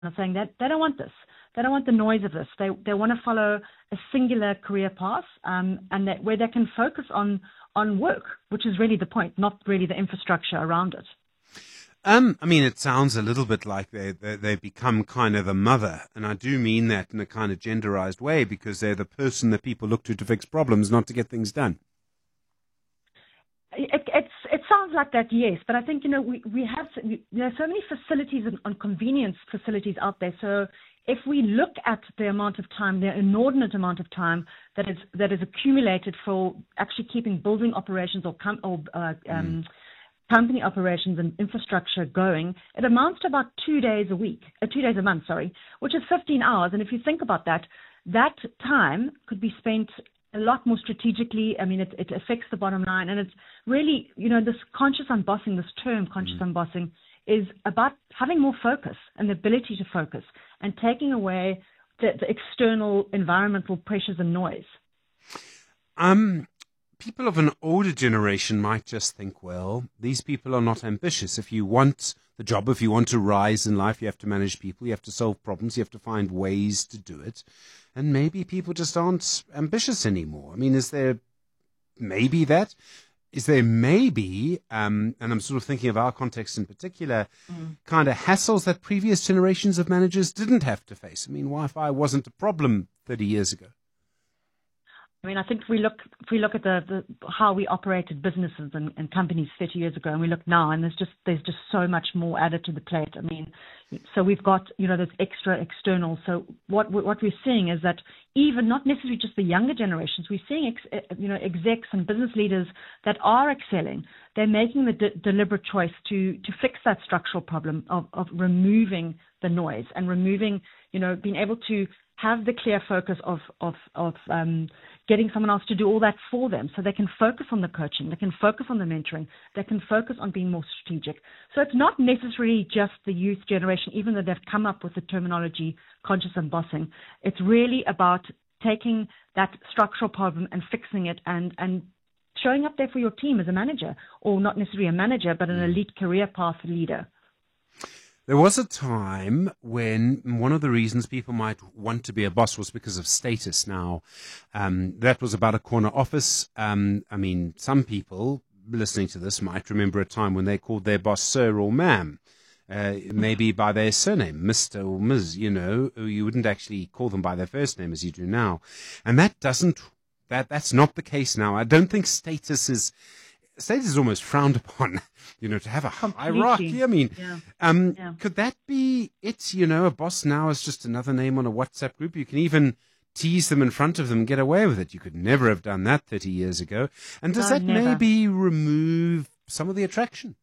are saying that they don't want this. They don't want the noise of this. They want to follow a singular career path, and where they can focus on work, which is really the point, not really the infrastructure around it. I mean, it sounds a little bit like they've become kind of a mother, and I do mean that in a kind of genderized way, because they're the person that people look to fix problems, not to get things done. It sounds like that, yes, but I think we have so many facilities and convenience facilities out there. So if we look at the amount of time, the inordinate amount of time that is accumulated for actually keeping building operations or company operations and infrastructure going, it amounts to about 2 days a month, which is 15 hours. And if you think about that time could be spent a lot more strategically. I mean, it affects the bottom line. And it's really, this conscious unbossing, this term conscious unbossing, is about having more focus and the ability to focus and taking away the external environmental pressures and noise. People of an older generation might just think, well, these people are not ambitious. If you want the job, if you want to rise in life, you have to manage people, you have to solve problems, you have to find ways to do it. And maybe people just aren't ambitious anymore. I mean, is there maybe that? Is there maybe, and I'm sort of thinking of our context in particular, kind of hassles that previous generations of managers didn't have to face? I mean, Wi-Fi wasn't a problem 30 years ago. I mean, I think if we look at the how we operated businesses and companies 30 years ago, and we look now, and there's just so much more added to the plate. I mean, so we've got this extra external. So what we're seeing is that even not necessarily just the younger generations, we're seeing execs and business leaders that are excelling. They're making the deliberate choice to fix that structural problem of removing the noise and removing, being able to have the clear focus of getting someone else to do all that for them, so they can focus on the coaching, they can focus on the mentoring, they can focus on being more strategic. So it's not necessarily just the youth generation, even though they've come up with the terminology conscious unbossing. It's really about taking that structural problem and fixing it and showing up there for your team as a manager, or not necessarily a manager, but an elite career path leader. There was a time when one of the reasons people might want to be a boss was because of status. Now, that was about a corner office. I mean, some people listening to this might remember a time when they called their boss sir or ma'am, maybe by their surname, Mr. or Ms. You wouldn't actually call them by their first name as you do now. And that's not the case now. I don't think status is almost frowned upon, to have a hierarchy. I mean, could that be it? A boss now is just another name on a WhatsApp group. You can even tease them in front of them and get away with it. You could never have done that 30 years ago. And does that maybe remove some of the attraction?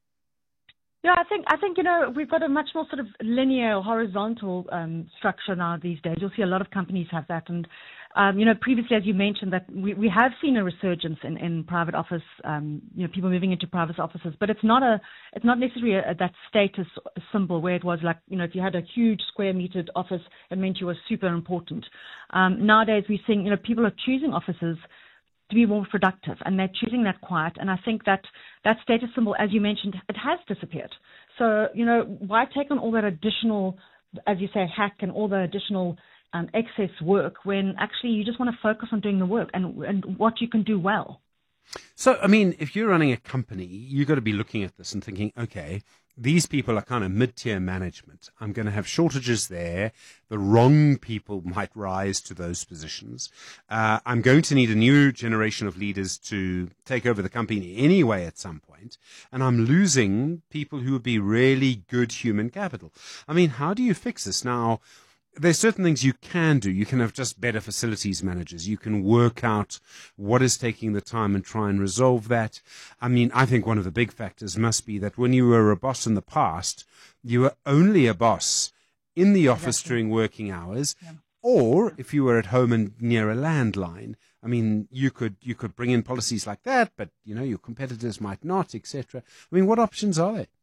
Yeah, I think we've got a much more sort of linear, horizontal structure now these days. You'll see a lot of companies have that, and previously, as you mentioned, that we have seen a resurgence in private office, people moving into private offices, but it's not necessarily that status symbol where it was like, if you had a huge square metered office, it meant you were super important. Nowadays, we're seeing, people are choosing offices to be more productive, and they're choosing that quiet. And I think that status symbol, as you mentioned, it has disappeared. So, why take on all that additional, as you say, hack and all the additional excess work when actually you just want to focus on doing the work and what you can do well? So, I mean, if you're running a company, you've got to be looking at this and thinking, okay, these people are kind of mid-tier management. I'm going to have shortages there. The wrong people might rise to those positions. I'm going to need a new generation of leaders to take over the company anyway at some point. And I'm losing people who would be really good human capital. I mean, how do you fix this? Now, there's certain things you can do. You can have just better facilities managers. You can work out what is taking the time and try and resolve that. I mean, I think one of the big factors must be that when you were a boss in the past, you were only a boss in the office during working hours, or if you were at home and near a landline. I mean, you could bring in policies like that, but, your competitors might not, etc. I mean, what options are there?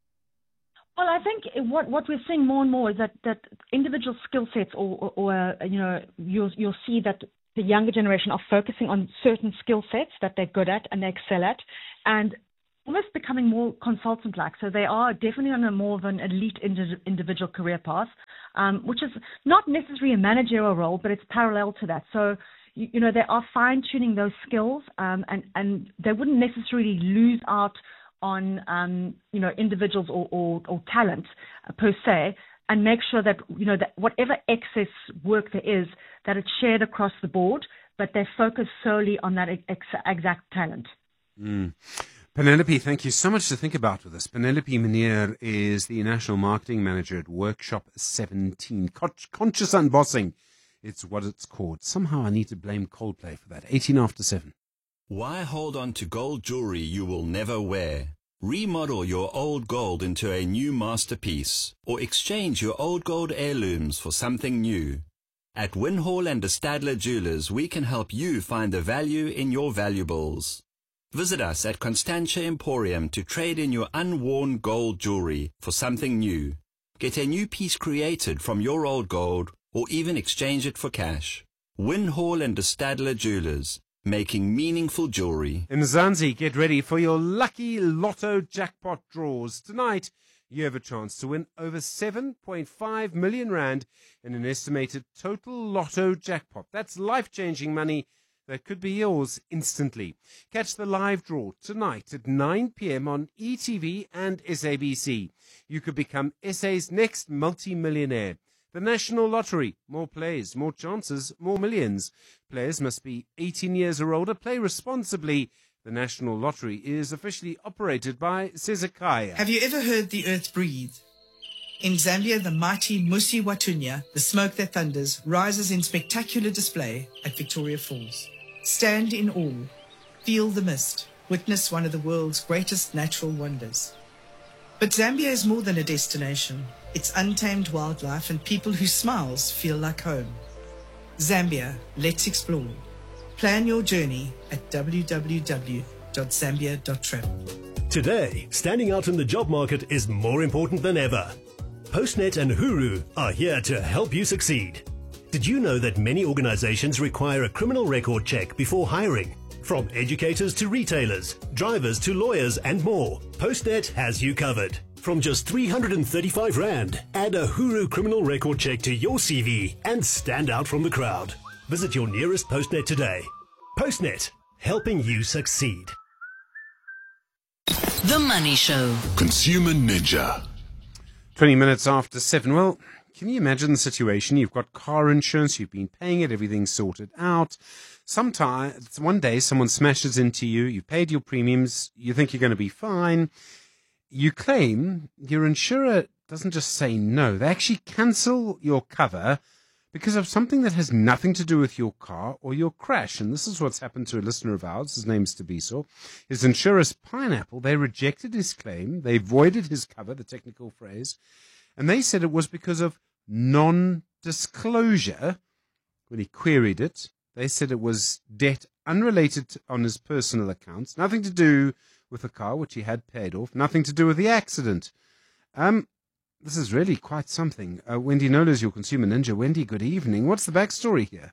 Well, I think what we're seeing more and more is that individual skill sets, or you'll see that the younger generation are focusing on certain skill sets that they're good at and they excel at, and almost becoming more consultant-like. So they are definitely on a more of an elite individual career path, which is not necessarily a managerial role, but it's parallel to that. So, they are fine-tuning those skills, and they wouldn't necessarily lose out on, individuals or talent per se, and make sure that, that whatever excess work there is, that it's shared across the board, but they focus solely on that exact talent. Penelope, thank you so much to think about with us. Penelope Meneer is the National Marketing Manager at Workshop 17. Conscious Unbossing, it's what it's called. Somehow I need to blame Coldplay for that. 18 after 7. Why hold on to gold jewelry you will never wear? Remodel your old gold into a new masterpiece, or exchange your old gold heirlooms for something new. At Winhall and de Stadler Jewelers, we can help you find the value in your valuables. Visit us at Constantia Emporium to trade in your unworn gold jewelry for something new. Get a new piece created from your old gold, or even exchange it for cash. Winhall and de Stadler Jewelers, making meaningful jewelry. In Mzansi, get ready for your lucky lotto jackpot draws. Tonight, you have a chance to win over 7.5 million rand in an estimated total lotto jackpot. That's life-changing money that could be yours instantly. Catch the live draw tonight at 9 p.m. on ETV and SABC. You could become SA's next multi-millionaire. The National Lottery. More plays, more chances, more millions. Players must be 18 years or older. Play responsibly. The National Lottery is officially operated by Sezakaya. Have you ever heard the earth breathe? In Zambia, the mighty Musi Watunya, the smoke that thunders, rises in spectacular display at Victoria Falls. Stand in awe, feel the mist, witness one of the world's greatest natural wonders. But Zambia is more than a destination. It's untamed wildlife and people whose smiles feel like home. Zambia, let's explore. Plan your journey at www.zambia.travel. Today, standing out in the job market is more important than ever. Postnet and Huru are here to help you succeed. Did you know that many organizations require a criminal record check before hiring? From educators to retailers, drivers to lawyers and more, Postnet has you covered. From just 335 Rand, add a Huru criminal record check to your CV and stand out from the crowd. Visit your nearest Postnet today. Postnet, helping you succeed. The Money Show. Consumer Ninja. 20 minutes after 7. Well, can you imagine the situation? You've got car insurance, you've been paying it, everything's sorted out. Sometimes, one day, someone smashes into you, you've paid your premiums, you think you're going to be fine. You claim, your insurer doesn't just say no, they actually cancel your cover because of something that has nothing to do with your car or your crash. And this is what's happened to a listener of ours. His name's Tabiso. His insurer's Pineapple, they rejected his claim. They voided his cover, the technical phrase. And they said it was because of non-disclosure. When he queried it, they said it was debt unrelated on his personal accounts, nothing to do with the car, which he had paid off, nothing to do with the accident. This is really quite something. Wendy Knowles is your consumer ninja. Wendy, good evening. What's the backstory here?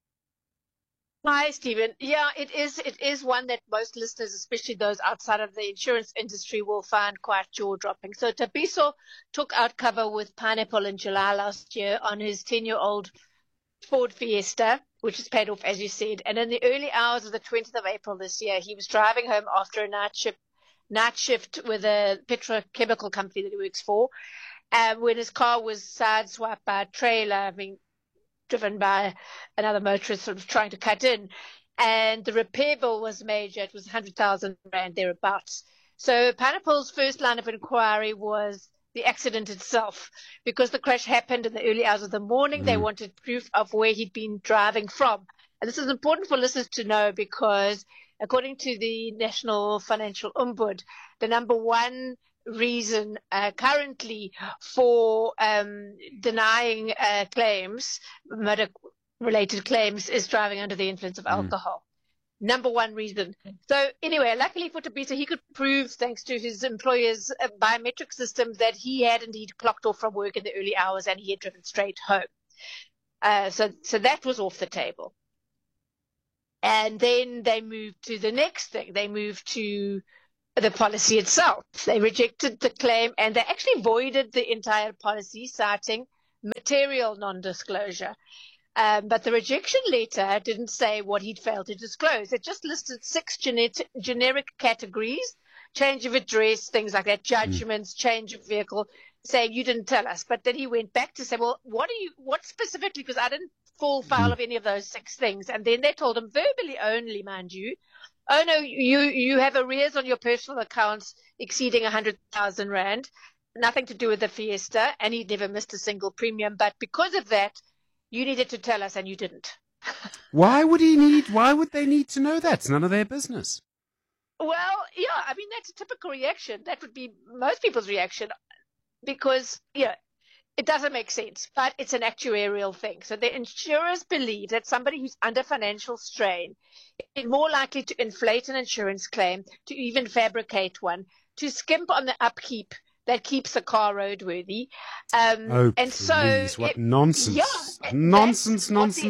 Hi, Stephen. Yeah, it is one that most listeners, especially those outside of the insurance industry, will find quite jaw-dropping. So Tabiso took out cover with Pineapple in July last year on his 10-year-old Ford Fiesta, which is paid off, as you said. And in the early hours of the 20th of April this year, he was driving home after a night shift with a petrochemical company that he works for, when his car was sideswiped by a trailer being driven by another motorist sort of trying to cut in. And the repair bill was major. It was 100,000 Rand thereabouts. So Pineapple's first line of inquiry was the accident itself. Because the crash happened in the early hours of the morning, they wanted proof of where he'd been driving from. And this is important for listeners to know because according to the National Financial Ombud, the number one reason currently for denying claims, motor-related claims, is driving under the influence of alcohol. Number one reason. So anyway, luckily for Tabiso, he could prove, thanks to his employer's biometric system, that he had indeed clocked off from work in the early hours and he had driven straight home. So that was off the table. And then they moved to the next thing. They moved to the policy itself. They rejected the claim and they actually voided the entire policy, citing material non-disclosure. But the rejection letter didn't say what he'd failed to disclose. It just listed 6 generic categories: change of address, things like that, judgments, change of vehicle, saying you didn't tell us. But then he went back to say, well, what specifically, because I didn't fall foul of any of those 6 things. And then they told him, verbally only, mind you, oh no, you have arrears on your personal accounts exceeding 100,000 Rand, nothing to do with the Fiesta, and he'd never missed a single premium. But because of that, you needed to tell us, and you didn't. Why would they need to know that? It's none of their business. Well, yeah, I mean, that's a typical reaction. That would be most people's reaction, because, it doesn't make sense, but it's an actuarial thing. So the insurers believe that somebody who's under financial strain is more likely to inflate an insurance claim, to even fabricate one, to skimp on the upkeep that keeps the car roadworthy. And please, so what nonsense. Yeah, nonsense.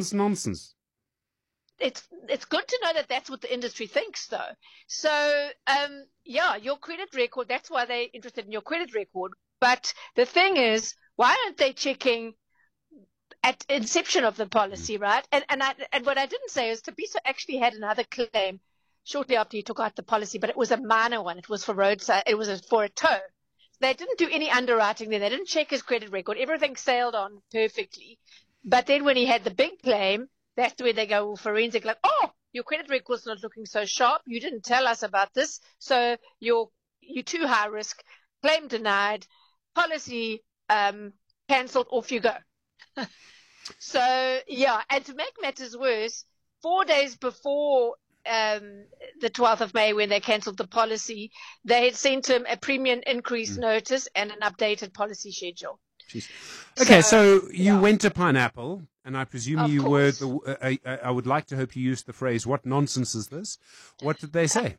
It's good to know that that's what the industry thinks, though. So, your credit record, that's why they're interested in your credit record. But the thing is, why aren't they checking at inception of the policy, right? And what I didn't say is Thabiso actually had another claim shortly after he took out the policy, but it was a minor one. It was for roadside. It was for a tow. They didn't do any underwriting then. They didn't check his credit record. Everything sailed on perfectly. But then when he had the big claim, that's where they go forensic, like, oh, your credit record's not looking so sharp. You didn't tell us about this. So you're too high risk. Claim denied. Policy cancelled. Off you go. So, and to make matters worse, 4 days before the 12th of May, when they cancelled the policy, they had sent him a premium increase notice and an updated policy schedule. Jeez. Okay, so you went to Pineapple, and I presume you were I would like to hope you used the phrase, what nonsense is this? What did they say?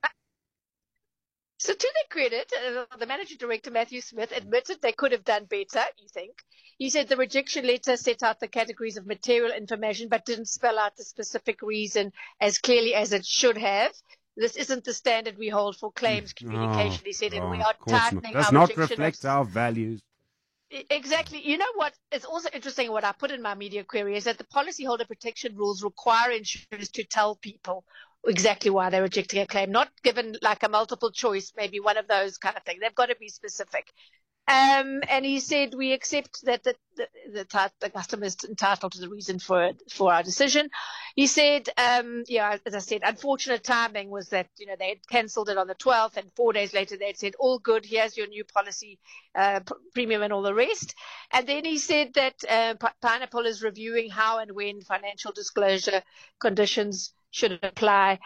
So to their credit, the managing director, Matthew Smith, admitted they could have done better, you think. He said the rejection letter set out the categories of material information but didn't spell out the specific reason as clearly as it should have. This isn't the standard we hold for claims communication, he said, and we are tightening our does not reflect our values. Exactly. You know what? It's also interesting what I put in my media query is that the policyholder protection rules require insurers to tell people exactly why they're rejecting a claim, not given like a multiple choice, maybe one of those kind of things. They've got to be specific. And he said, we accept that the customer is entitled to the reason for our decision. He said, as I said, unfortunate timing was that, they had cancelled it on the 12th, and 4 days later they had said, all good, here's your new policy, premium and all the rest. And then he said that Pineapple is reviewing how and when financial disclosure conditions should apply,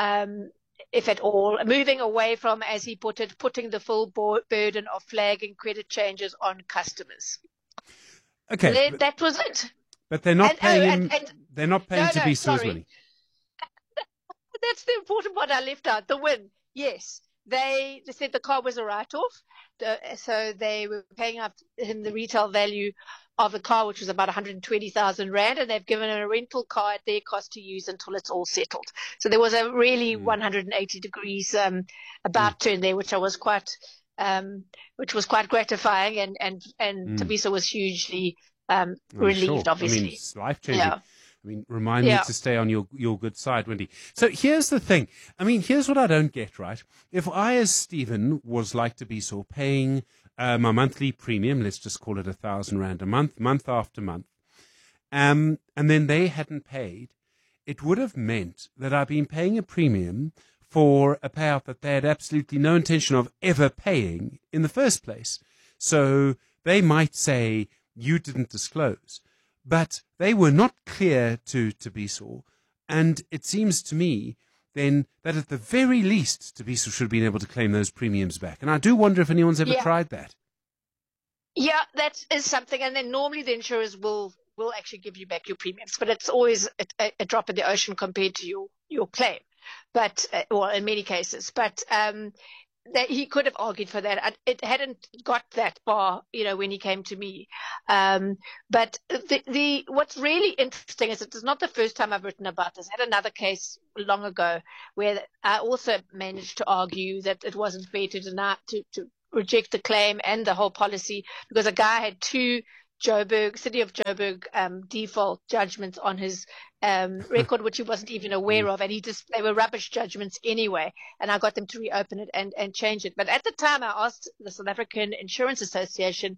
if at all, moving away from, as he put it, putting the full burden of flagging credit changes on customers. Okay, that was it. But they're not paying him. They're not paying Thabiso's money. That's the important one I left out. The win, yes. They said the car was a write-off, so they were paying up him the retail value of the car, which was about 120,000 Rand, and they've given him a rental car at their cost to use until it's all settled. So there was a really 180 degrees about turn there, which was quite gratifying, and Thabiso was hugely relieved, obviously. I mean, it's life-changing. Yeah. I mean, remind me to stay on your good side, Wendy. So here's the thing. I mean, here's what I don't get, right? If I, as Stephen, was like Thabiso, paying my monthly premium, let's just call it 1,000 Rand a month after month, and then they hadn't paid, it would have meant that I've been paying a premium for a payout that they had absolutely no intention of ever paying in the first place. So they might say, you didn't disclose. But they were not clear to Thabiso, and it seems to me then that at the very least Thabiso should have been able to claim those premiums back. And I do wonder if anyone's ever tried that. Yeah, that is something. And then normally the insurers will actually give you back your premiums, but it's always a drop in the ocean compared to your claim. But in many cases. But that he could have argued for that. It hadn't got that far, when he came to me. But what's really interesting is it is not the first time I've written about this. I had another case long ago where I also managed to argue that it wasn't fair to deny to reject the claim and the whole policy because a guy had two City of Joburg default judgments on his record, which he wasn't even aware of, and they were rubbish judgments anyway, and I got them to reopen it and change it. But at the time, I asked the South African Insurance Association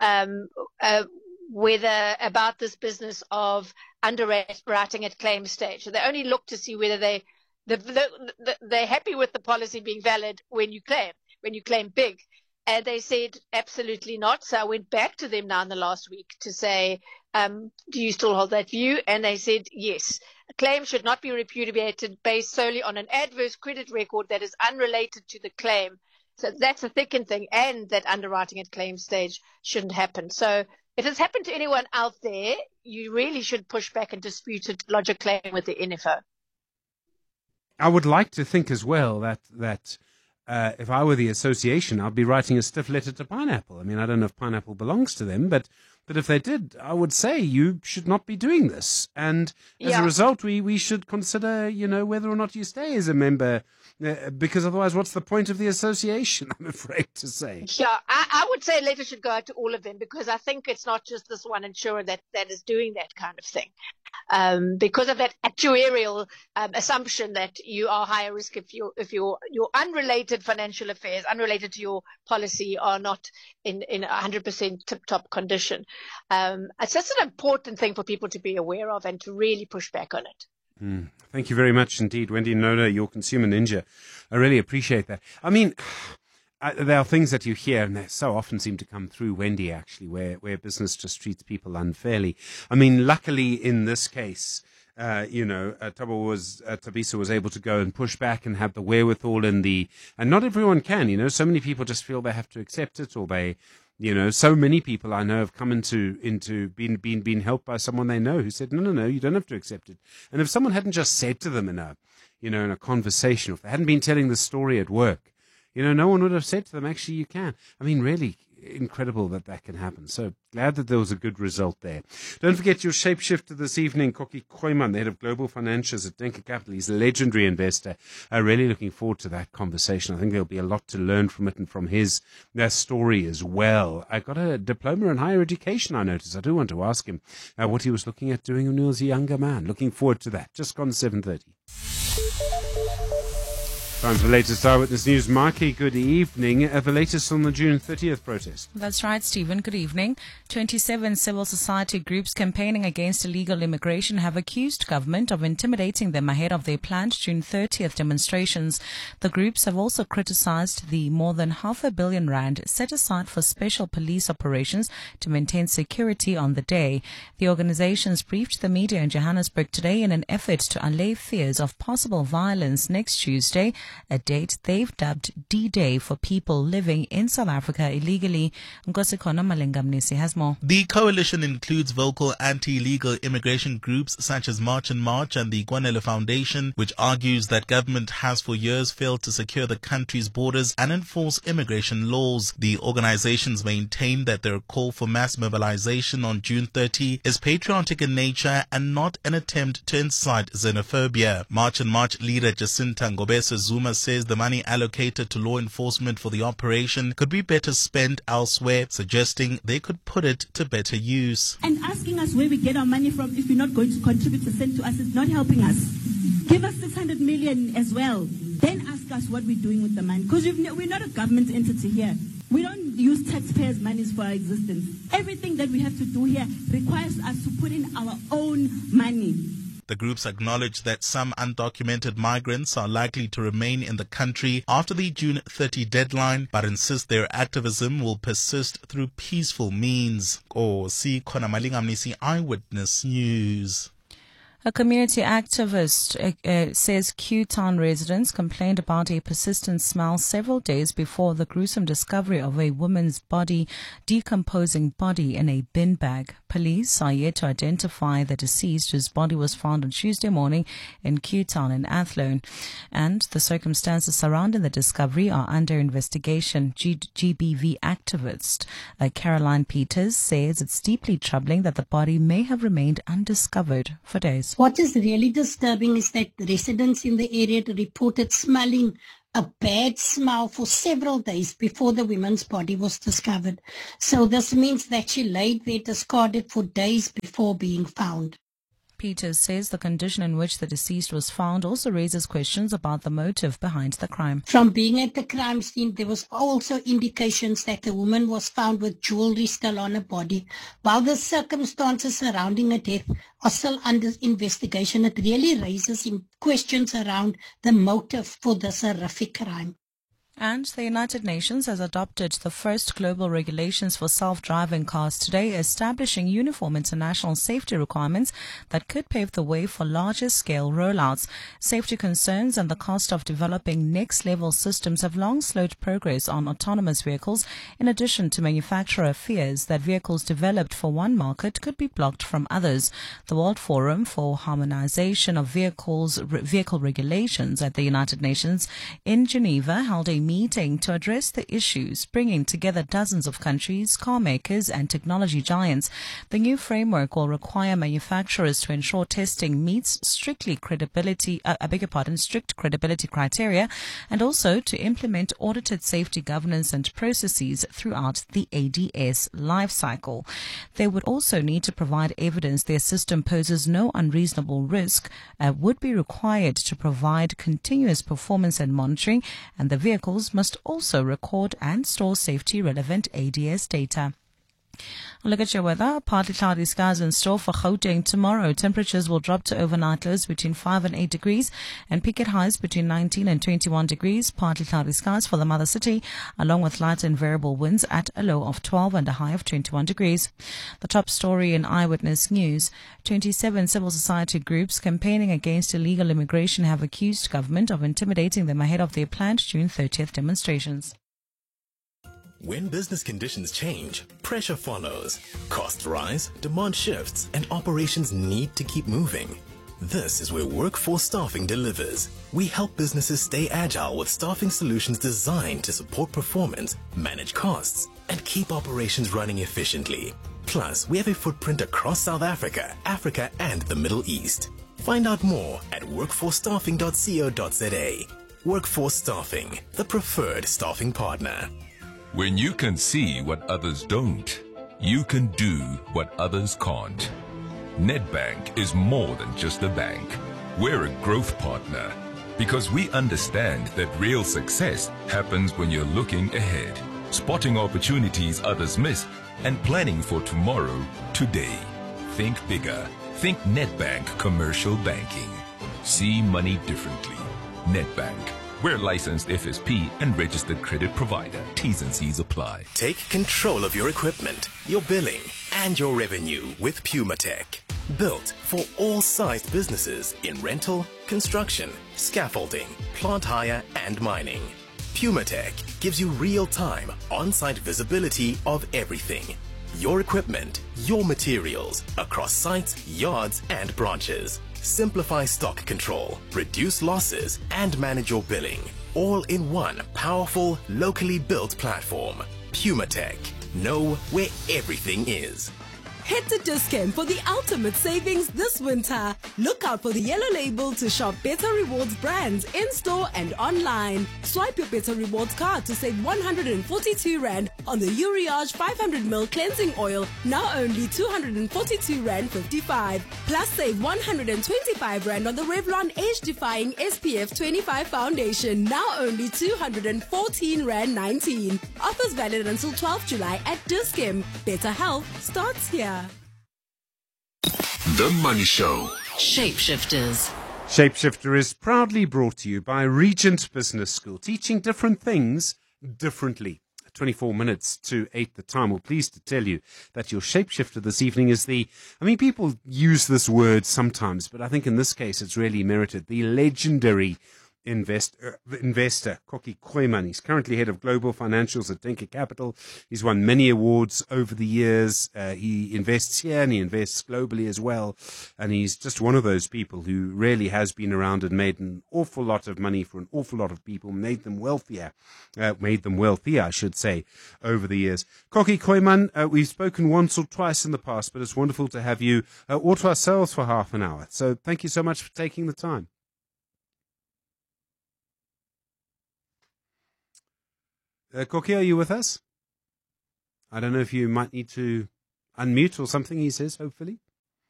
whether about this business of underwriting at claim stage. So they only look to see whether they're happy with the policy being valid when you claim big. And they said, absolutely not. So I went back to them now in the last week to say, do you still hold that view? And they said, yes. A claim should not be repudiated based solely on an adverse credit record that is unrelated to the claim. So that's the second thing. And that underwriting at claim stage shouldn't happen. So if it's happened to anyone out there, you really should push back and dispute it, lodge a claim with the NFO. I would like to think as well that if I were the association, I'd be writing a stiff letter to Pineapple. I mean, I don't know if Pineapple belongs to them, but if they did, I would say you should not be doing this. And as a result, we should consider, whether or not you stay as a member, because otherwise, what's the point of the association, I'm afraid to say. Yeah, I would say a letter should go out to all of them, because I think it's not just this one insurer that is doing that kind of thing. Because of that actuarial assumption that you are higher risk if your unrelated financial affairs, unrelated to your policy, are not in 100% tip-top condition. It's just an important thing for people to be aware of and to really push back on it. Thank you very much indeed, Wendy Knowler, your consumer ninja. I really appreciate that. I mean, there are things that you hear, and they so often seem to come through, Wendy, actually, where business just treats people unfairly. I mean, luckily in this case, Thabiso was able to go and push back and have the wherewithal and not everyone can, so many people just feel they have to accept it, or they, so many people I know have come into being helped by someone they know who said, no, you don't have to accept it. And if someone hadn't just said to them in a conversation, or if they hadn't been telling the story at work, no one would have said to them, actually, you can. I mean, really incredible that can happen. So glad that there was a good result there. Don't forget your shapeshifter this evening, Koki Koiman, the head of global financials at Denker Capital. He's a legendary investor. Really looking forward to that conversation. I think there'll be a lot to learn from it and from his story as well. I got a diploma in higher education, I noticed. I do want to ask him what he was looking at doing when he was a younger man. Looking forward to that. Just gone 7:30. Time for the latest Eyewitness News. Marky, good evening. The latest on the June 30th protest. That's right, Stephen. Good evening. 27 civil society groups campaigning against illegal immigration have accused government of intimidating them ahead of their planned June 30th demonstrations. The groups have also criticized the more than R500 million set aside for special police operations to maintain security on the day. The organizations briefed the media in Johannesburg today in an effort to allay fears of possible violence next Tuesday, a date they've dubbed D-Day for people living in South Africa illegally. Nkosikhono Malengamnisi has more. The coalition includes vocal anti-illegal immigration groups such as March and March and the Gwanele Foundation, which argues that government has for years failed to secure the country's borders and enforce immigration laws. The organizations maintain that their call for mass mobilization on June 30 is patriotic in nature and not an attempt to incite xenophobia. March and March leader Jacinta Ngobese Zuma says the money allocated to law enforcement for the operation could be better spent elsewhere, suggesting they could put it to better use. And asking us where we get our money from if you're not going to contribute to send to us is not helping us. Give us 600 million as well. Then ask us what we're doing with the money. Because we're not a government entity here. We don't use taxpayers' monies for our existence. Everything that we have to do here requires us to put in our own money. The groups acknowledge that some undocumented migrants are likely to remain in the country after the June 30 deadline, but insist their activism will persist through peaceful means. Eyewitness News. A community activist says Q-Town residents complained about a persistent smell several days before the gruesome discovery of a woman's decomposing body in a bin bag. Police are yet to identify the deceased, whose body was found on Tuesday morning in Q-Town in Athlone, and the circumstances surrounding the discovery are under investigation. GBV activist Caroline Peters says it's deeply troubling that the body may have remained undiscovered for days. What is really disturbing is that residents in the area reported smelling a bad smell for several days before the woman's body was discovered. So this means that she laid there discarded for days before being found. Peters says the condition in which the deceased was found also raises questions about the motive behind the crime. From being at the crime scene, there was also indications that the woman was found with jewelry still on her body. While the circumstances surrounding her death are still under investigation, it really raises questions around the motive for this horrific crime. And the United Nations has adopted the first global regulations for self-driving cars today, establishing uniform international safety requirements that could pave the way for larger-scale rollouts. Safety concerns and the cost of developing next-level systems have long slowed progress on autonomous vehicles, in addition to manufacturer fears that vehicles developed for one market could be blocked from others. The World Forum for Harmonization of Vehicle Regulations at the United Nations in Geneva held a meeting to address the issues, bringing together dozens of countries, car makers and technology giants. The new framework will require manufacturers to ensure testing meets strict credibility criteria, and also to implement audited safety governance and processes throughout the ADS lifecycle. They would also need to provide evidence their system poses no unreasonable risk, would be required to provide continuous performance and monitoring, and the vehicles must also record and store safety-relevant ADS data. Look at your weather. Partly cloudy skies in store for Gauteng tomorrow. Temperatures will drop to overnight lows between 5 and 8 degrees and peak at highs between 19 and 21 degrees. Partly cloudy skies for the mother city, along with light and variable winds at a low of 12 and a high of 21 degrees. The top story in Eyewitness News: 27 civil society groups campaigning against illegal immigration have accused government of intimidating them ahead of their planned June 30th demonstrations. When business conditions change, pressure follows. Costs rise, demand shifts, and operations need to keep moving. This is where Workforce Staffing delivers. We help businesses stay agile with staffing solutions designed to support performance, manage costs, and keep operations running efficiently. Plus, we have a footprint across South Africa, Africa, and the Middle East. Find out more at workforcestaffing.co.za. Workforce Staffing, the preferred staffing partner. When you can see what others don't, you can do what others can't. Nedbank is more than just a bank. We're a growth partner because we understand that real success happens when you're looking ahead, spotting opportunities others miss, and planning for tomorrow today. Think bigger. Think Nedbank Commercial Banking. See money differently. Nedbank. We're licensed FSP and registered credit provider. T's and C's apply. Take control of your equipment, your billing, and your revenue with PumaTech. Built for all sized businesses in rental, construction, scaffolding, plant hire, and mining. PumaTech gives you real-time, on-site visibility of everything. Your equipment, your materials, across sites, yards, and branches. Simplify stock control, reduce losses, and manage your billing. All in one powerful, locally built platform. PumaTech. Know where everything is. Head to Dis-Chem for the ultimate savings this winter. Look out for the yellow label to shop Better Rewards brands in-store and online. Swipe your Better Rewards card to save 142 Rand on the Uriage 500ml cleansing oil, now only 242 Rand 55. Plus save 125 Rand on the Revlon age-defying SPF 25 foundation, now only 214 Rand 19. Offers valid until 12 July at Dis-Chem. Better health starts here. The Money Show. Shapeshifters. Shapeshifter is proudly brought to you by Regent Business School, teaching different things differently. 24 minutes to 8 the time. We're pleased to tell you that your shapeshifter this evening is people use this word sometimes, but I think in this case it's really merited. The legendary investor, Koki Koeman. He's currently head of global financials at Denker Capital. He's won many awards over the years. He invests here and he invests globally as well. And he's just one of those people who really has been around and made an awful lot of money for an awful lot of people, made them wealthier, I should say, over the years. Koki Koeman, we've spoken once or twice in the past, but it's wonderful to have you all to ourselves for half an hour. So thank you so much for taking the time. Koki, are you with us? I don't know if you might need to unmute or something, he says, hopefully.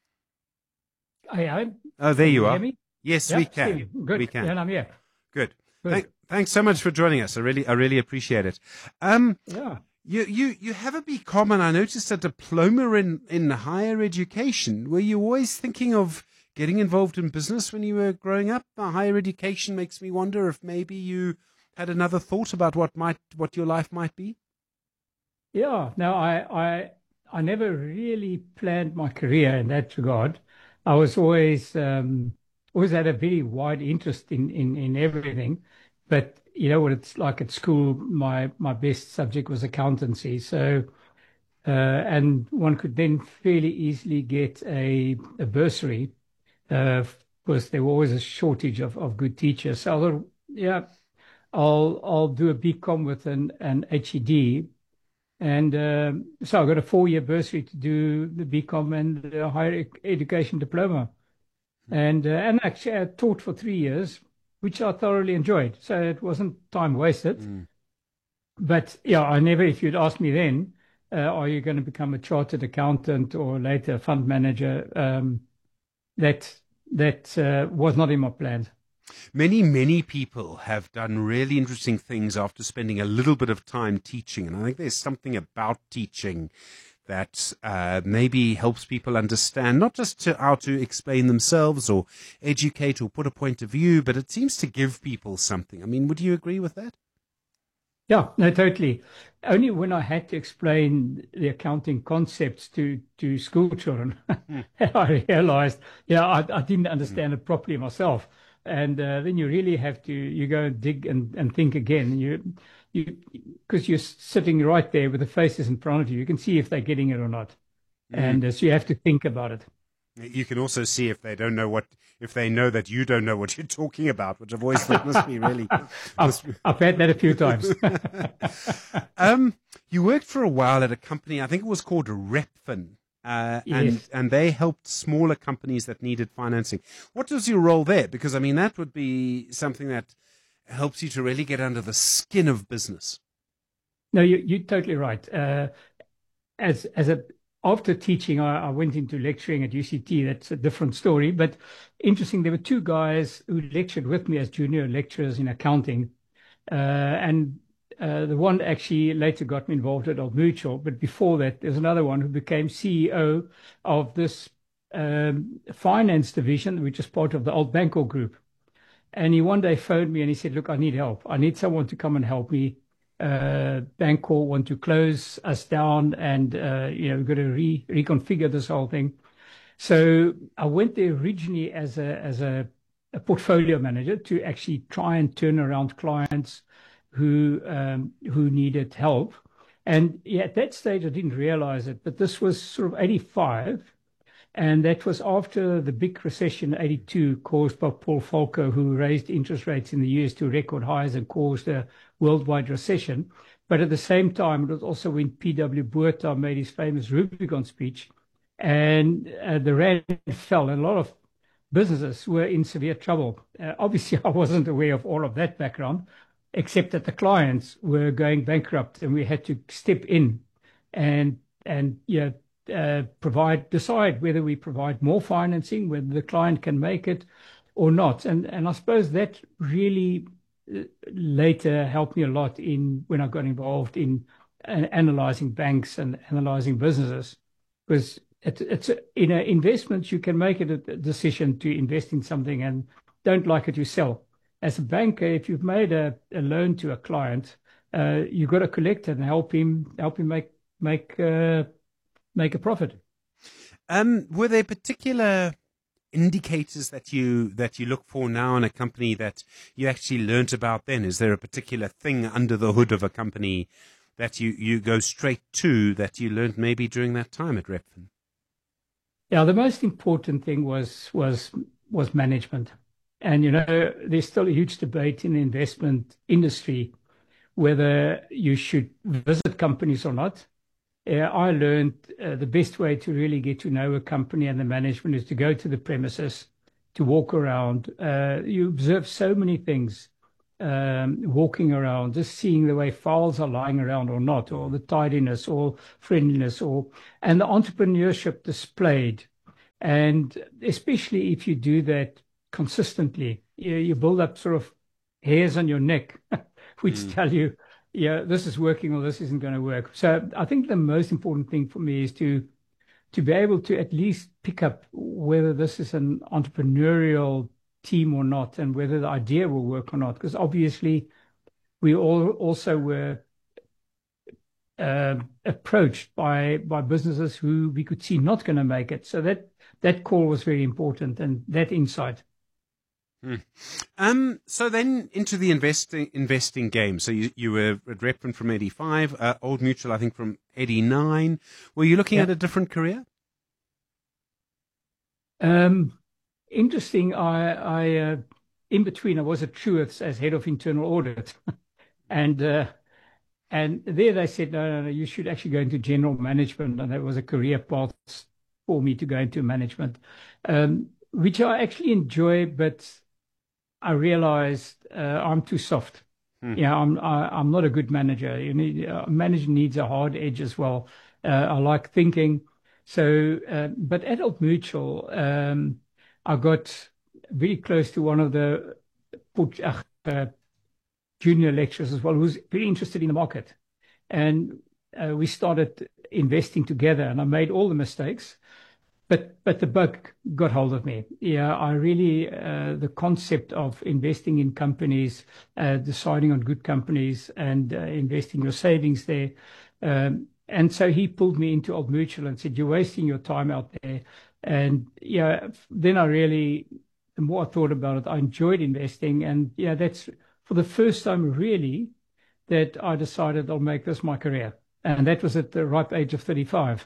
I am. Oh, there you are. Me? Yes, yeah, we can. Steve, good. We can. Yeah, I'm here. Good. Thanks so much for joining us. I really appreciate it. Yeah. You have a BCom, and I noticed a diploma in higher education. Were you always thinking of getting involved in business when you were growing up? Higher education makes me wonder if maybe you had another thought about what your life might be? Yeah, no, I never really planned my career in that regard. I was always had a very wide interest in everything, but you know what it's like at school. My best subject was accountancy, so and one could then fairly easily get a bursary, because there was always a shortage of good teachers. So I thought, yeah, I'll do a BCom with an HED, and so I got a 4-year bursary to do the BCom and the higher education diploma, and actually I taught for 3 years, which I thoroughly enjoyed. So it wasn't time wasted. But yeah, I never. If you'd asked me then, are you going to become a chartered accountant or later a fund manager? That was not in my plans. Many people have done really interesting things after spending a little bit of time teaching. And I think there's something about teaching that maybe helps people understand, not just how to explain themselves or educate or put a point of view, but it seems to give people something. I mean, would you agree with that? Yeah, no, totally. Only when I had to explain the accounting concepts to school children, I realized, I didn't understand it properly myself. And then you really have to, you go and dig and think again. Because you're sitting right there with the faces in front of you. You can see if they're getting it or not. And so you have to think about it. You can also see if they don't know if they know that you don't know what you're talking about, which I've always thought must be really. I've had that a few times. You worked for a while at a company, I think it was called Repfin. Yes. And they helped smaller companies that needed financing. What was your role there? Because, I mean, that would be something that helps you to really get under the skin of business. No, you're totally right. After teaching, I went into lecturing at UCT. That's a different story. But interesting, there were 2 guys who lectured with me as junior lecturers in accounting. The one actually later got me involved at Old Mutual. But before that, there's another one who became CEO of this finance division, which is part of the Old Bancorp Group. And he one day phoned me and he said, look, I need help. I need someone to come and help me. Bancorp want to close us down and, we've got to reconfigure this whole thing. So I went there originally as a portfolio manager to actually try and turn around clients who needed help. And at that stage, I didn't realize it, but this was sort of 85. And that was after the big recession, 82, caused by Paul Volcker, who raised interest rates in the US to record highs and caused a worldwide recession. But at the same time, it was also when P.W. Botha made his famous Rubicon speech, and the rand fell, and a lot of businesses were in severe trouble. Obviously, I wasn't aware of all of that background, except that the clients were going bankrupt, and we had to step in and decide whether we provide more financing, whether the client can make it or not. And I suppose that really later helped me a lot when I got involved in analyzing banks and analyzing businesses, because it's in investments, you can make it a decision to invest in something, and don't like it, you sell. As a banker, if you've made a loan to a client, you've got to collect it and help him make a profit. Were there particular indicators that you look for now in a company that you actually learnt about then? Is there a particular thing under the hood of a company that you go straight to that you learned maybe during that time at Repfin? Yeah, the most important thing was management. And, there's still a huge debate in the investment industry whether you should visit companies or not. I learned the best way to really get to know a company and the management is to go to the premises, to walk around. You observe so many things walking around, just seeing the way files are lying around or not, or the tidiness or friendliness, and the entrepreneurship displayed. And especially if you do that consistently, you build up sort of hairs on your neck, which tell you, this is working or this isn't going to work. So I think the most important thing for me is to be able to at least pick up whether this is an entrepreneurial team or not, and whether the idea will work or not. Because obviously, we all also were approached by businesses who we could see not going to make it. So that call was very important, and that insight. So then into the investing game. So you were at Repfin from 85, Old Mutual, I think, from 89. Were you looking at a different career? Interesting. I in between, I was at Truworths as head of internal audit, and there they said, no, you should actually go into general management, and that was a career path for me to go into management, which I actually enjoy, but I realized I'm too soft. Yeah, I'm not a good manager. A manager needs a hard edge as well. I like thinking. So, but at Old Mutual, I got very close to one of the junior lecturers as well, who was very interested in the market. And we started investing together, and I made all the mistakes. But the bug got hold of me. Yeah, I really, the concept of investing in companies, deciding on good companies and investing your savings there. And so he pulled me into Old Mutual and said, you're wasting your time out there. And then the more I thought about it, I enjoyed investing. And that's for the first time really that I decided I'll make this my career. And that was at the ripe age of 35.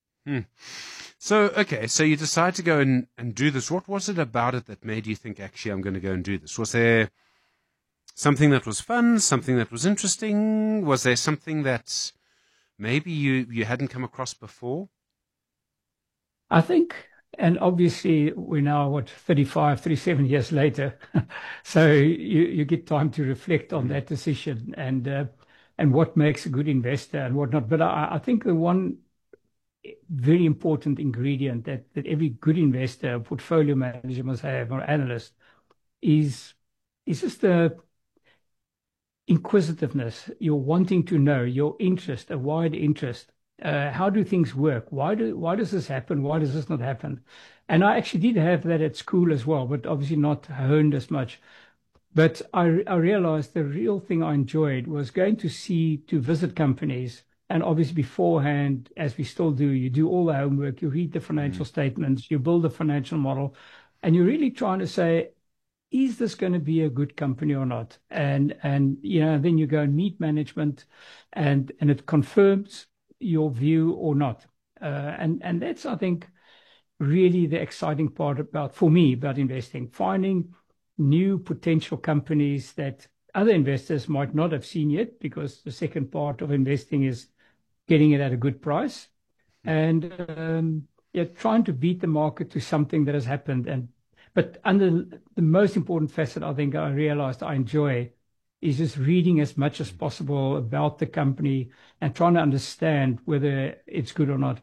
So you decide to go and do this. What was it about it that made you think, actually, I'm going to go and do this? Was there something that was fun, something that was interesting? Was there something that maybe you hadn't come across before? I think, and obviously we're now, 37 years later. So you get time to reflect on that decision and what makes a good investor and whatnot. But I think the one very important ingredient that every good investor, portfolio manager must have, or analyst, is just the inquisitiveness, your wanting to know, your interest, a wide interest. How do things work? Why does this happen? Why does this not happen? And I actually did have that at school as well, but obviously not honed as much. But I realized the real thing I enjoyed was going to visit companies. And obviously beforehand, as we still do, you do all the homework, you read the financial statements, you build a financial model, and you're really trying to say, is this going to be a good company or not? And then you go and meet management and it confirms your view or not. And that's, I think, really the exciting part for me about investing, finding new potential companies that other investors might not have seen yet, because the second part of investing is getting it at a good price, and trying to beat the market to something that has happened. But under the most important facet, I think I realized I enjoy is just reading as much as possible about the company and trying to understand whether it's good or not.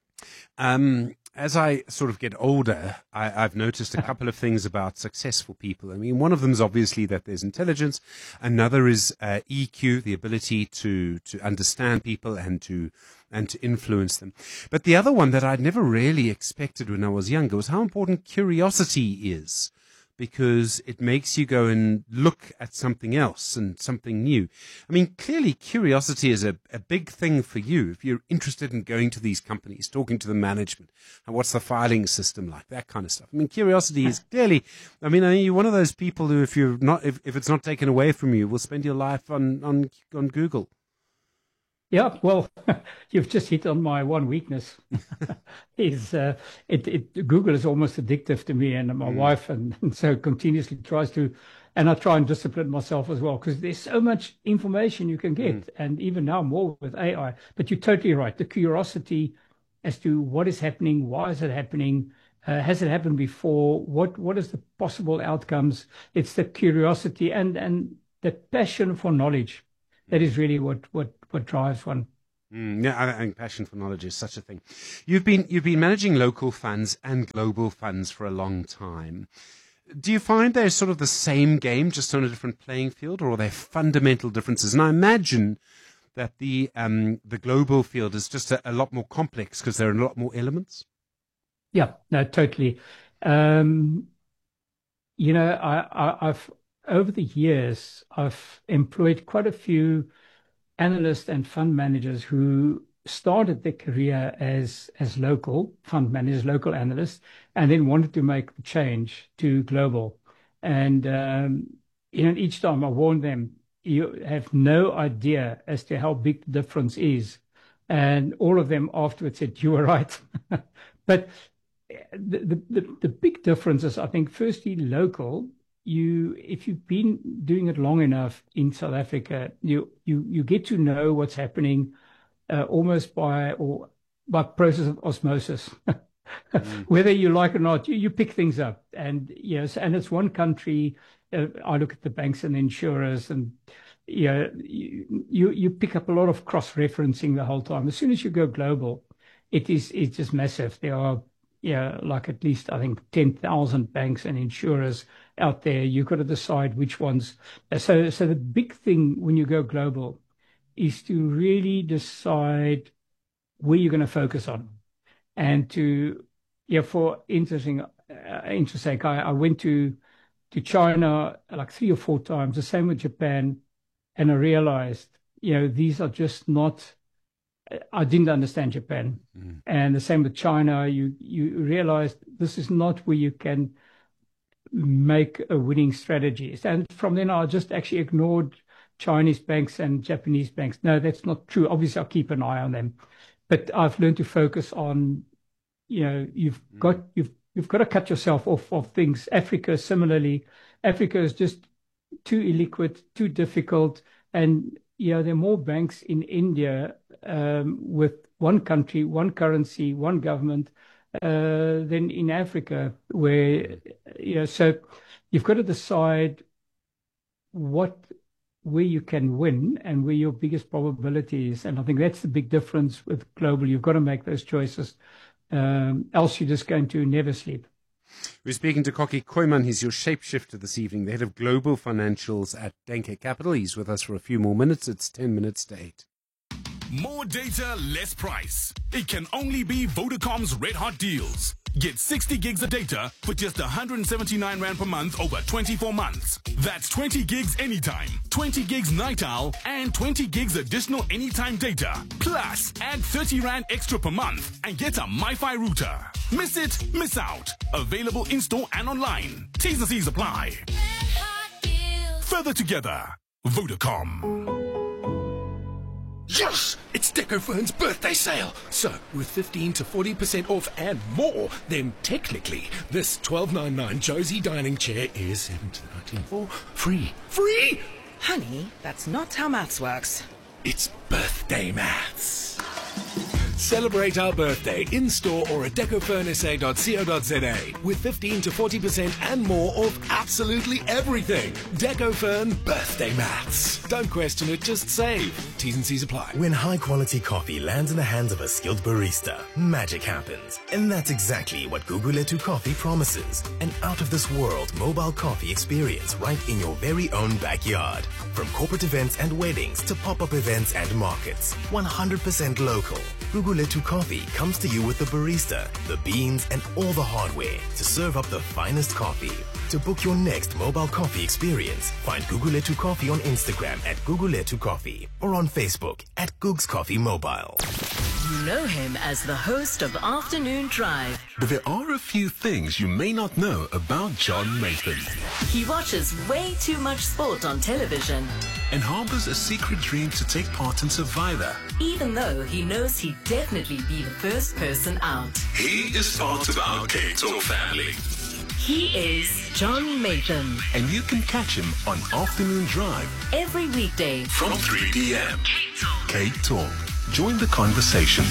As I sort of get older, I've noticed a couple of things about successful people. I mean, one of them is obviously that there's intelligence. Another is EQ, the ability to understand people and to influence them. But the other one that I'd never really expected when I was younger was how important curiosity is because it makes you go and look at something else and something new. I mean, clearly curiosity is a big thing for you. If you're interested in going to these companies, talking to the management, and what's the filing system like, that kind of stuff. I mean, curiosity is clearly, I mean, you're one of those people who, if it's not taken away from you, will spend your life on Google. Yeah, well, you've just hit on my one weakness. Google is almost addictive to me and my wife, and so continuously tries to, and I try and discipline myself as well, because there's so much information you can get, and even now more with AI. But you're totally right. The curiosity as to what is happening, why is it happening, has it happened before, what is the possible outcomes? It's the curiosity and the passion for knowledge. That is really what drives one. Yeah, I think passion for knowledge is such a thing. You've been managing local funds and global funds for a long time. Do you find they're sort of the same game, just on a different playing field, or are there fundamental differences? And I imagine that the global field is just a lot more complex because there are a lot more elements. Yeah, no, totally. I've over the years, I've employed quite a few analysts and fund managers who started their career as local fund managers, local analysts, and then wanted to make the change to global. And each time I warned them, you have no idea as to how big the difference is. And all of them afterwards said, you were right. But the big difference is, I think, firstly, local. If you've been doing it long enough in South Africa, you get to know what's happening almost by process of osmosis. Whether you like it or not, you pick things up. And yes, and it's one country. I look at the banks and the insurers, and you pick up a lot of cross-referencing the whole time. As soon as you go global, it's just massive. There are like at least, I think, 10,000 banks and insurers out there. You've got to decide which ones. So the big thing when you go global is to really decide where you're going to focus on. And for interest sake, I went to China like 3 or 4 times, the same with Japan, and I realized, these are just not, I didn't understand Japan. And the same with China. You realize this is not where you can make a winning strategy. And from then I just actually ignored Chinese banks and Japanese banks. No, that's not true. Obviously, I'll keep an eye on them. But I've learned to focus on, you've got to cut yourself off of things. Africa, similarly. Africa is just too illiquid, too difficult. And there are more banks in India with one country, one currency, one government than in Africa, where, so you've got to decide where you can win and where your biggest probability is. And I think that's the big difference with global. You've got to make those choices. Else you're just going to never sleep. We're speaking to Kokkie Kooyman. He's your shapeshifter this evening, the head of global financials at Denke Capital. He's with us for a few more minutes. It's 10 minutes to 8. More data, less price. It can only be Vodacom's Red Hot Deals. Get 60 gigs of data for just 179 Rand per month over 24 months. That's 20 gigs anytime, 20 gigs night owl, and 20 gigs additional anytime data. Plus, add 30 Rand extra per month and get a MiFi router. Miss it, miss out. Available in-store and online. T's and C's apply. Further together, Vodacom. Yes! It's Decophone's birthday sale. So, with 15 to 40% off and more, then technically, this $12.99 Josie dining chair is $17.94 for free. Free? Honey, that's not how maths works. It's birthday maths. Celebrate our birthday in-store or at decophoneSA.co.za with 15 to 40% and more off absolutely everything. Decophone birthday maths. Don't question it, just save. T's and C's apply. When high-quality coffee lands in the hands of a skilled barista, magic happens. And that's exactly what Gugulethu Coffee promises. An out-of-this-world mobile coffee experience right in your very own backyard. From corporate events and weddings to pop-up events and markets. 100% local. Gugulethu Guguletu Coffee comes to you with the barista, the beans, and all the hardware to serve up the finest coffee. To book your next mobile coffee experience, find Guguletu Coffee on Instagram at Guguletu Coffee or on Facebook at Googs Coffee Mobile. You know him as the host of Afternoon Drive. But there are a few things you may not know about John Nathan. He watches way too much sport on television, And harbors a secret dream to take part in Survivor. even though he knows he'd definitely be the first person out. He is part of our K-Talk family. He is John Nathan. And you can catch him on Afternoon Drive Every weekday from 3 p.m. K-Talk. Join the conversation.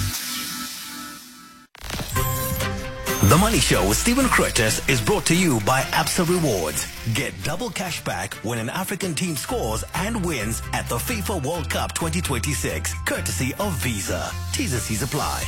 The Money Show with Stephen Curtis is brought to you by Absa Rewards. Get double cash back when an African team scores and wins at the FIFA World Cup 2026, courtesy of Visa. T's and C's apply.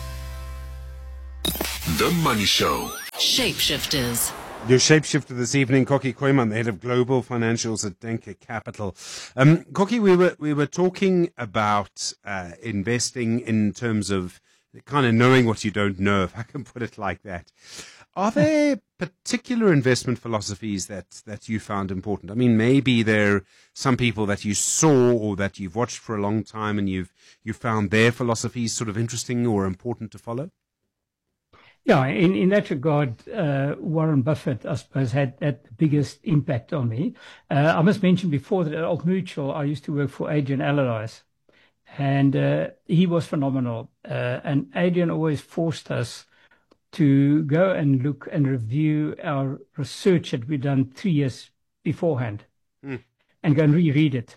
The Money Show. Shapeshifters. Your shapeshifter this evening, Koki Koeman, the head of global financials at Denker Capital. Koki, we were talking about investing in terms of kind of knowing what you don't know, if I can put it like that. Are there particular investment philosophies that you found important? I mean, maybe there are some people that you saw or that you've watched for a long time and you found their philosophies sort of interesting or important to follow? Yeah, in that regard, Warren Buffett, I suppose, had the biggest impact on me. I must mention before that at Old Mutual, I used to work for Adrian Allardyce, and he was phenomenal. And Adrian always forced us to go and look and review our research that we'd done 3 years beforehand, and go and reread it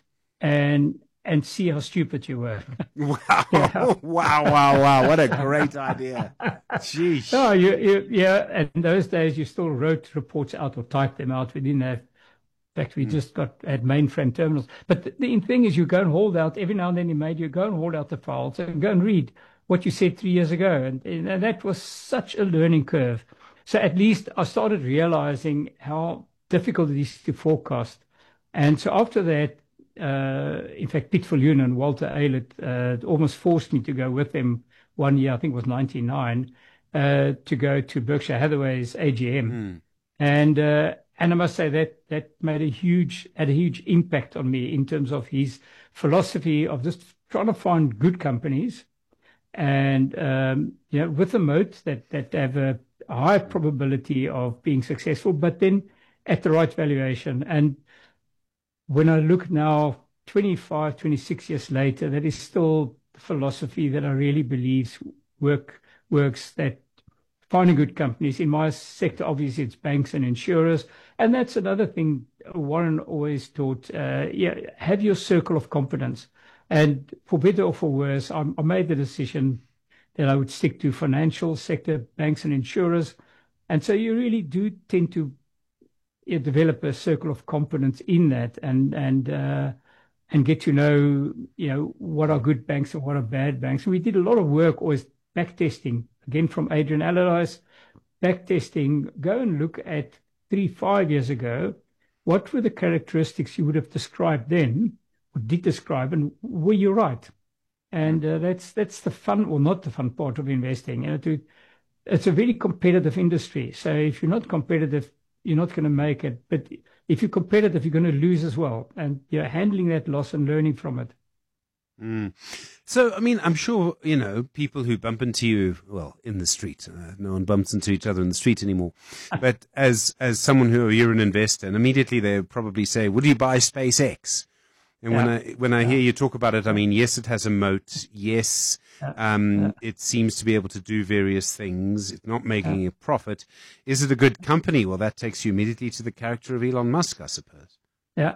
and see how stupid you were. Wow. Yeah. Wow. What a great idea. Jeez. Oh, yeah. And in those days, you still wrote reports out or typed them out. We didn't have, in fact, we just had mainframe terminals. But the thing is, you go and hold out, every now and then you go and hold out the files and go and read what you said 3 years ago. And that was such a learning curve. So at least I started realizing how difficult it is to forecast. And so after that, in fact, Piet Viljoen and Walter Eilert almost forced me to go with them 1 year, I think it was 1999, to go to Berkshire Hathaway's AGM. And I must say that made a huge impact on me in terms of his philosophy of just trying to find good companies and, with a moat that have a high probability of being successful, but then at the right valuation. And when I look now, 25, 26 years later, that is still the philosophy that I really believe works, that finding good companies. In my sector, obviously, it's banks and insurers. And that's another thing Warren always taught, have your circle of competence. And for better or for worse, I made the decision that I would stick to financial sector, banks and insurers. And so you really do tend to develop a circle of competence in that and get to know, what are good banks and what are bad banks. And we did a lot of work, always back testing, again from Adrian Allardyce, back testing, go and look at 3-5 years ago, what were the characteristics you would have described then, or did describe, and were you right? And that's the fun, or not the fun part of investing. It's a very competitive industry. So if you're not competitive, you're not going to make it. But if you're competitive, you're going to lose as well. And you're handling that loss and learning from it. So, I mean, I'm sure, people who bump into you, well, in the street, no one bumps into each other in the street anymore. But as someone you're an investor, and immediately they probably say, would you buy SpaceX? And when I hear you talk about it, I mean, yes, it has a moat. Yes, it seems to be able to do various things. It's not making a profit. Is it a good company? Well, that takes you immediately to the character of Elon Musk, I suppose. Yeah.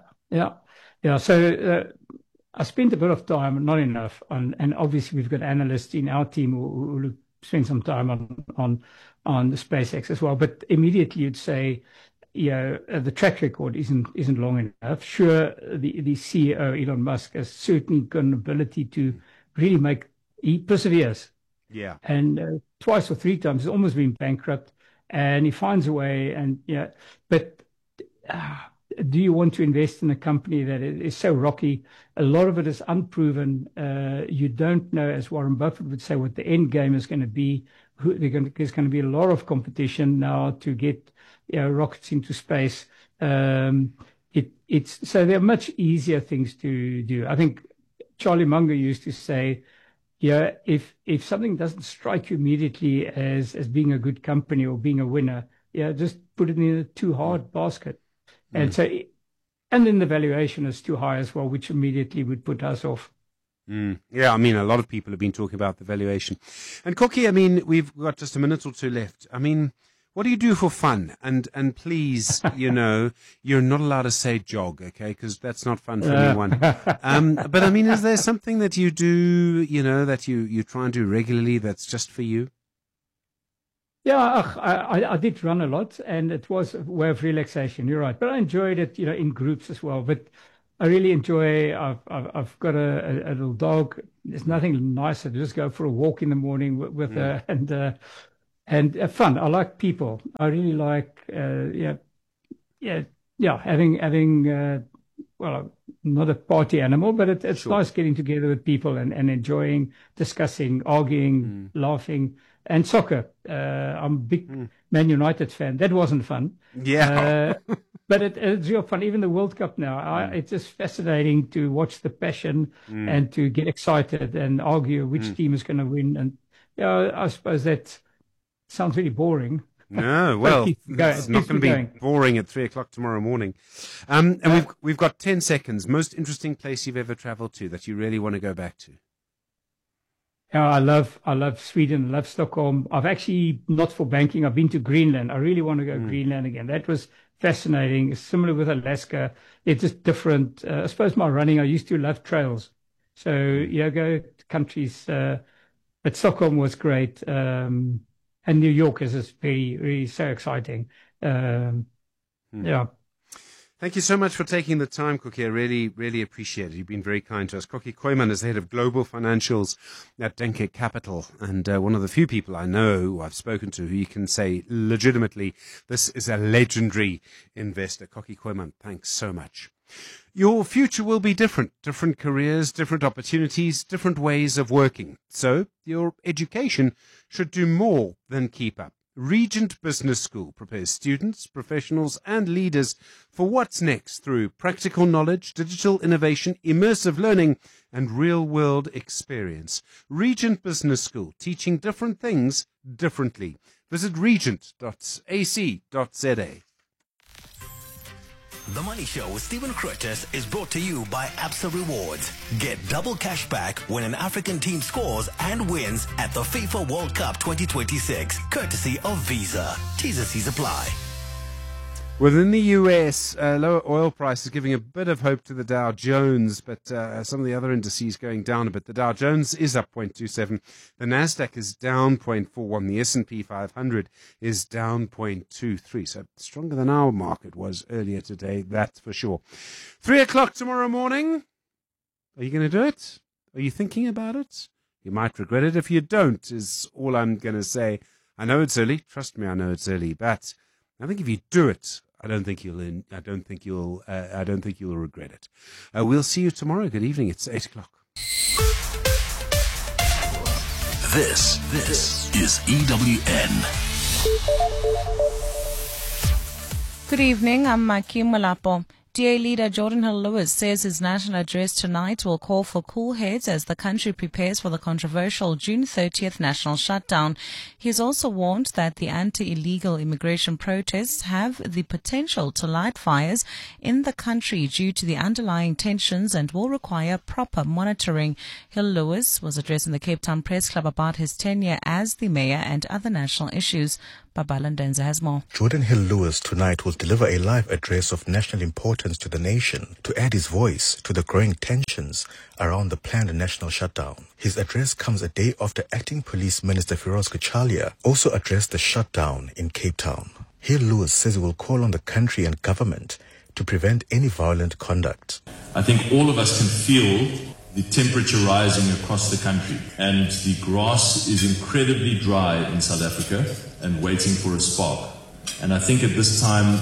So I spent a bit of time, not enough, and obviously we've got analysts in our team who spend some time on the SpaceX as well. But immediately you'd say, the track record isn't long enough. Sure, the CEO, Elon Musk, has certainly got an ability to really he perseveres. Yeah. And twice or three times he's almost been bankrupt, and he finds a way. And but do you want to invest in a company that is so rocky? A lot of it is unproven. You don't know, as Warren Buffett would say, what the end game is going to be. There's going to be a lot of competition now to get rockets into space. So there are much easier things to do. I think Charlie Munger used to say, if something doesn't strike you immediately as being a good company or being a winner, just put it in a too hard basket. And then the valuation is too high as well, which immediately would put us off. Yeah, I mean, a lot of people have been talking about the valuation. And Koki, I mean, we've got just a minute or two left. I mean, what do you do for fun? And please, you're not allowed to say jog, okay? Because that's not fun for anyone. But I mean, is there something that you do, that you try and do regularly that's just for you? Yeah, I did run a lot, and it was a way of relaxation. You're right, but I enjoyed it, in groups as well. But I really enjoy. I've got a little dog. There's nothing nicer to just go for a walk in the morning with her and have fun. I like people. I really like having well, not a party animal, but it's nice getting together with people and enjoying, discussing, arguing, laughing. And soccer. I'm a big Man United fan. That wasn't fun. Yeah. But it's real fun. Even the World Cup now, it's just fascinating to watch the passion and to get excited and argue which team is going to win. And I suppose that sounds really boring. No, well, it's not going to be boring at 3:00 tomorrow morning. And we've got 10 seconds. Most interesting place you've ever traveled to that you really want to go back to? I love Sweden. I love Stockholm. I've actually, not for banking, I've been to Greenland. I really want to go Greenland again. That was fascinating. It's similar with Alaska. It's just different. I suppose my running, I used to love trails. So, go to countries. But Stockholm was great. And New York is just very, really so exciting. Yeah. Thank you so much for taking the time, Koki. I really, really appreciate it. You've been very kind to us. Koki Kooiman is the head of global financials at Denke Capital, and one of the few people I know who I've spoken to who you can say legitimately this is a legendary investor. Koki Kooiman, thanks so much. Your future will be different careers, different opportunities, different ways of working. So your education should do more than keep up. Regent Business School prepares students, professionals and leaders for what's next through practical knowledge, digital innovation, immersive learning and real-world experience. Regent Business School, teaching different things differently. Visit regent.ac.za. The Money Show with Stephen Curtis is brought to you by Absa Rewards. Get double cash back when an African team scores and wins at the FIFA World Cup 2026, courtesy of Visa. T's and C's apply. Within the US, lower oil prices giving a bit of hope to the Dow Jones, but some of the other indices going down a bit. The Dow Jones is up 0.27. The Nasdaq is down 0.41. The S&P 500 is down 0.23. So stronger than our market was earlier today, that's for sure. 3:00 tomorrow morning. Are you going to do it? Are you thinking about it? You might regret it if you don't, is all I'm going to say. I know it's early. Trust me, I know it's early, but I think if you do it, I don't think you'll regret it. We'll see you tomorrow. Good evening. It's 8:00. This is EWN. Good evening. I'm Maki Malapo. DA leader Jordan Hill-Lewis says his national address tonight will call for cool heads as the country prepares for the controversial June 30th national shutdown. He has also warned that the anti-illegal immigration protests have the potential to light fires in the country due to the underlying tensions and will require proper monitoring. Hill-Lewis was addressing the Cape Town Press Club about his tenure as the mayor and other national issues. Babala Ndenza has more. Jordan Hill-Lewis tonight will deliver a live address of national importance to the nation to add his voice to the growing tensions around the planned national shutdown. His address comes a day after Acting Police Minister Firoz Kachalia also addressed the shutdown in Cape Town. Hill-Lewis says he will call on the country and government to prevent any violent conduct. I think all of us can feel the temperature rising across the country, and the grass is incredibly dry in South Africa and waiting for a spark. And I think at this time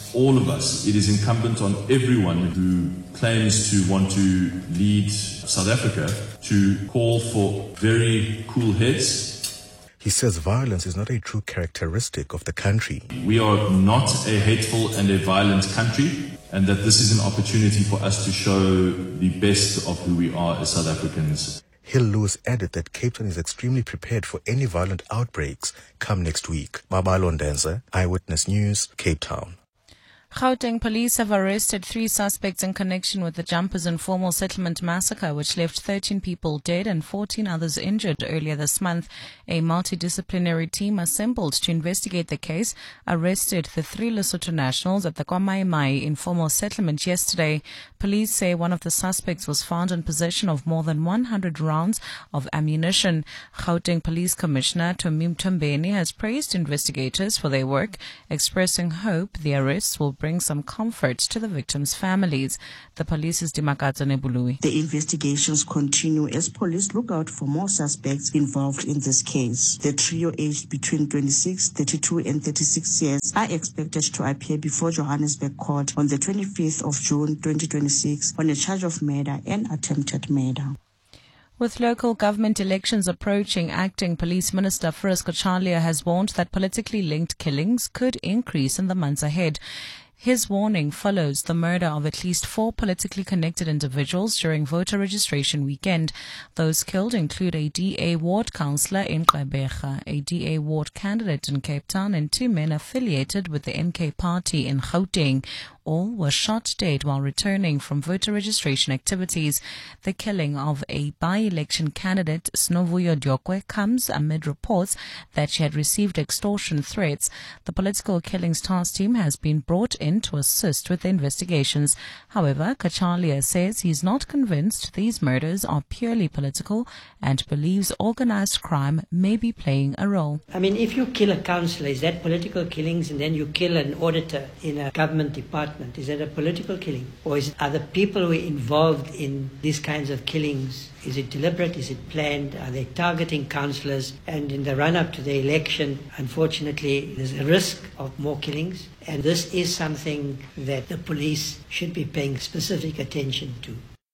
all of us, it is incumbent on everyone who claims to want to lead South Africa to call for very cool heads. He says violence is not a true characteristic of the country. We are not a hateful and a violent country, and that this is an opportunity for us to show the best of who we are as South Africans. Hill Lewis added that Cape Town is extremely prepared for any violent outbreaks come next week. Babalo Ndenza, Eyewitness News, Cape Town. Gauteng police have arrested 3 suspects in connection with the Jumpers Informal Settlement massacre, which left 13 people dead and 14 others injured earlier this month. A multidisciplinary team assembled to investigate the case arrested the 3 Lesotho nationals at the KwaMai Informal Settlement yesterday. Police say one of the suspects was found in possession of more than 100 rounds of ammunition. Gauteng Police Commissioner Tomim Tombeni has praised investigators for their work, expressing hope the arrests will bring some comfort to the victims' families. The police's Dimakatsa Nebului. The investigations continue as police look out for more suspects involved in this case. The trio aged between 26, 32 and 36 years are expected to appear before Johannesburg Court on the 25th of June 2026 on a charge of murder and attempted murder. With local government elections approaching, Acting Police Minister Firoz Kachalia has warned that politically linked killings could increase in the months ahead. His warning follows the murder of at least 4 politically connected individuals during voter registration weekend. Those killed include a DA ward councillor in Gqeberha, a DA ward candidate in Cape Town, and 2 men affiliated with the NK party in Gauteng. All were shot dead while returning from voter registration activities. The killing of a by-election candidate, Snovuyo Diokwe, comes amid reports that she had received extortion threats. The Political Killings Task Team has been brought in to assist with the investigations. However, Kachalia says he's not convinced these murders are purely political and believes organized crime may be playing a role. I mean, if you kill a councillor, is that political killings? And then you kill an auditor in a government department, is that a political killing? Or are the people who are involved in these kinds of killings, is it deliberate, is it planned, are they targeting councillors? And in the run-up to the election, unfortunately, there's a risk of more killings, and this is something that the police should be paying specific attention to.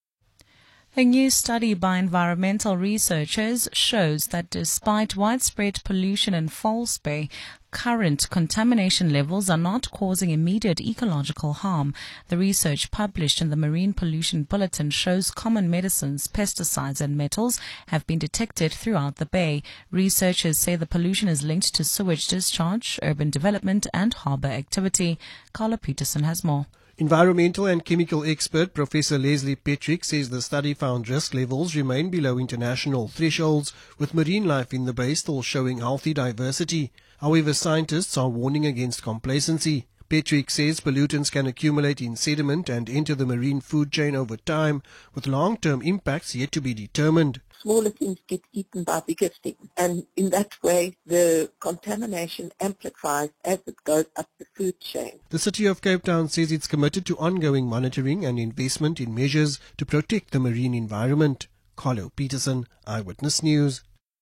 A new study by environmental researchers shows that despite widespread pollution in False Bay, current contamination levels are not causing immediate ecological harm. The research published in the Marine Pollution Bulletin shows common medicines, pesticides and metals have been detected throughout the bay. Researchers say the pollution is linked to sewage discharge, urban development and harbour activity. Carla Peterson has more. Environmental and chemical expert Professor Leslie Petrick says the study found risk levels remain below international thresholds, with marine life in the bay still showing healthy diversity. However, scientists are warning against complacency. Petrick says pollutants can accumulate in sediment and enter the marine food chain over time, with long-term impacts yet to be determined. Smaller things get eaten by bigger things, and in that way the contamination amplifies as it goes up the food chain. The City of Cape Town says it's committed to ongoing monitoring and investment in measures to protect the marine environment. Carlo Peterson, Eyewitness News.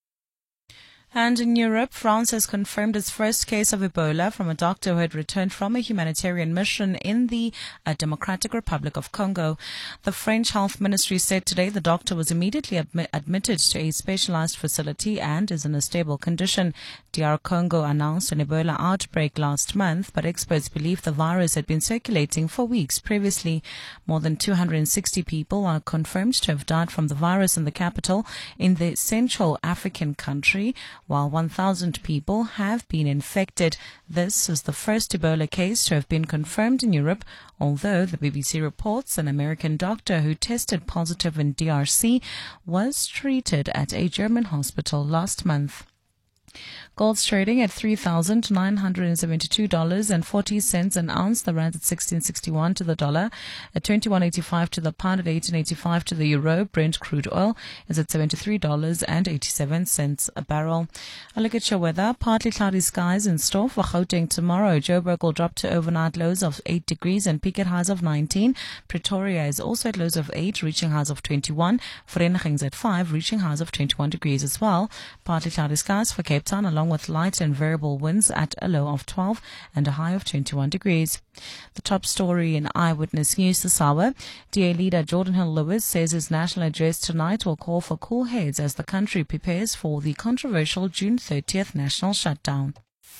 And in Europe, France has confirmed its first case of Ebola from a doctor who had returned from a humanitarian mission in the Democratic Republic of Congo. The French Health Ministry said today the doctor was immediately admitted to a specialized facility and is in a stable condition. DR Congo announced an Ebola outbreak last month, but experts believe the virus had been circulating for weeks previously. More than 260 people are confirmed to have died from the virus in the capital in the Central African country, while 1,000 people have been infected. This is the first Ebola case to have been confirmed in Europe, although the BBC reports an American doctor who tested positive in DRC was treated at a German hospital last month. Gold's trading at $3,972.40 an ounce. The rand at 16.61 to the dollar, at 21.85 to the pound, at 18.85 to the euro. Brent crude oil is at $73.87 a barrel. A look at your weather. Partly cloudy skies in store for Gauteng tomorrow. Joburg will drop to overnight lows of 8 degrees and peak at highs of 19. Pretoria is also at lows of 8, reaching highs of 21. Vereeniging's at 5, reaching highs of 21 degrees as well. Partly cloudy skies for Cape Cape Town, along with light and variable winds at a low of 12 and a high of 21 degrees. The top story in Eyewitness News this hour. DA leader Jordan Hill-Lewis says his national address tonight will call for cool heads as the country prepares for the controversial June 30th national shutdown.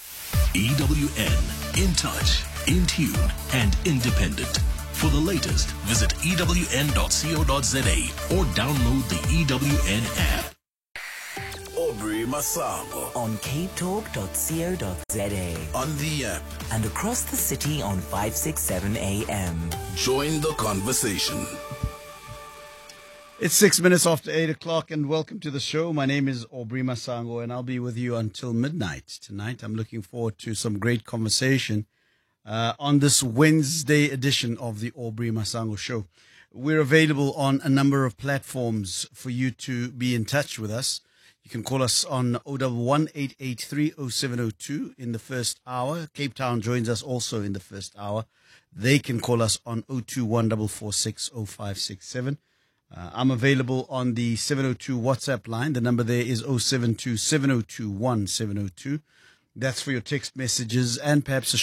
EWN, in touch, in tune, and independent. For the latest, visit ewn.co.za or download the EWN app. Aubrey Masango on capetalk.co.za, on the app, and across the city on 567 AM. Join the conversation. It's 6 minutes after 8 o'clock, and welcome to the show. My name is Aubrey Masango, and I'll be with you until midnight tonight. I'm looking forward to some great conversation on this Wednesday edition of the Aubrey Masango Show. We're available on a number of platforms for you to be in touch with us. You can call us on 011-883-0702 in the first hour. Cape Town joins us also in the first hour. They can call us on 021-446-0567. I'm available on the 702 WhatsApp line. The number there is 072-702-1702. That's for your text messages and perhaps a